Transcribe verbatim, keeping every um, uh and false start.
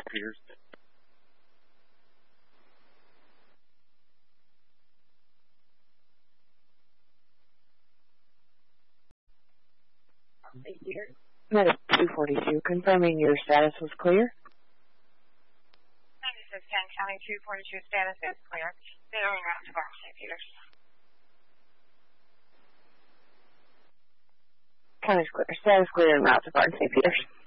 Saint Peters. Medic two forty-two, confirming your status was clear. This is Kent County two forty-two, status is clear. They're en route to Barton Saint Peters. County's clear. Status clear en route to Barton Saint Peters.